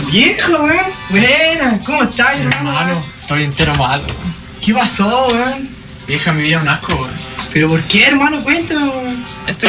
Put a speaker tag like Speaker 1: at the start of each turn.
Speaker 1: Viejo, weón. Buena. ¿Cómo estás, hermano?
Speaker 2: Estoy entero malo, weón.
Speaker 1: ¿Qué pasó, weón?
Speaker 2: Vieja, mi vida es un asco, weón.
Speaker 1: ¿Pero por qué, hermano? Cuéntame, weón.
Speaker 2: Estoy